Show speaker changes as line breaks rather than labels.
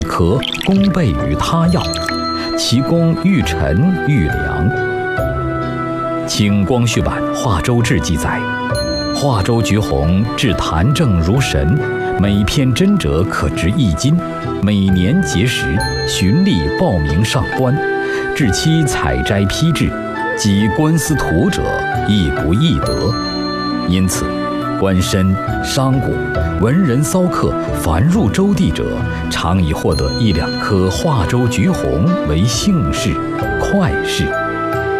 可功倍于他药，其功愈陈愈良。清光绪版《华州志》记载，华州橘红治痰症如神，每片真者可值1斤，每年结时，循例报名上官，至期采摘批制，及官司图者亦不易得。因此，官绅、商贾、文人骚客凡入州地者，常以获得1-2颗华州橘红为幸事、快事。